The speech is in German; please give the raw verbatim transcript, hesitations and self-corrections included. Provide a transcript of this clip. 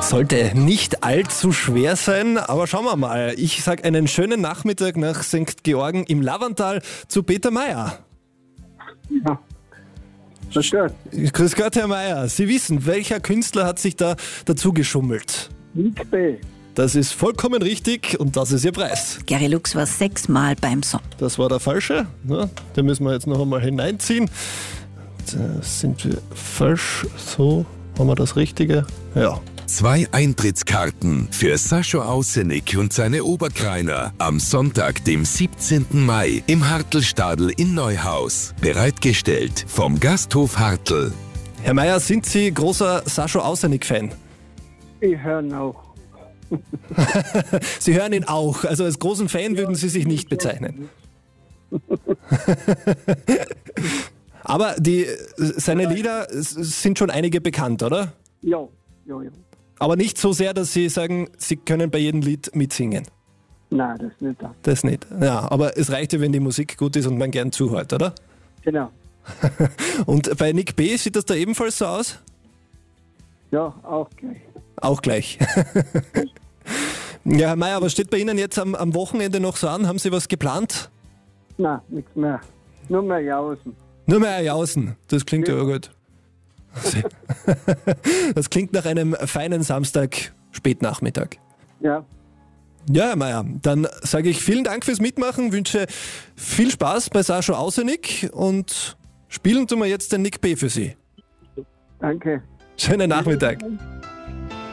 Sollte nicht allzu schwer sein, aber schauen wir mal. Ich sage einen schönen Nachmittag nach Sankt Georgen im Lavantal zu Peter Mayer. Ja. Grüß Gott. Grüß Gott, Herr Mayer. Sie wissen, welcher Künstler hat sich da dazu geschummelt? Nick B. Das ist vollkommen richtig und das ist Ihr Preis. Gary Lux war sechsmal beim Song. Das war der falsche. Ja, den müssen wir jetzt noch einmal hineinziehen. Da sind wir falsch. So, haben wir das Richtige? Ja. Zwei Eintrittskarten für Sascha Ausenik und seine Oberkreiner am Sonntag, dem siebzehnten Mai im Hartelstadl in Neuhaus. Bereitgestellt vom Gasthof Hartl. Herr Mayer, sind Sie großer Sascha Ausenik-Fan? Ich höre auch. Sie hören ihn auch, also als großen Fan würden Sie sich nicht bezeichnen. Aber die, seine Lieder sind schon einige bekannt, oder? Ja, ja, ja. Aber nicht so sehr, dass Sie sagen, Sie können bei jedem Lied mitsingen. Nein, das nicht. Da. Das nicht. Ja, aber es reicht ja, wenn die Musik gut ist und man gern zuhört, oder? Genau. Und bei Nick B. sieht das da ebenfalls so aus? Ja, auch gleich. Auch gleich. Ja, Herr Mayer, was steht bei Ihnen jetzt am, am Wochenende noch so an? Haben Sie was geplant? Nein, nichts mehr. Nur mehr jausen. Nur mehr jausen. Das klingt ja, ja gut. Das klingt nach einem feinen Samstag, Spätnachmittag. Ja. Ja, Herr Mayer, dann sage ich vielen Dank fürs Mitmachen, wünsche viel Spaß bei Sascha Ausenik und spielen tun wir jetzt den Nick B. für Sie. Danke. Schönen Nachmittag.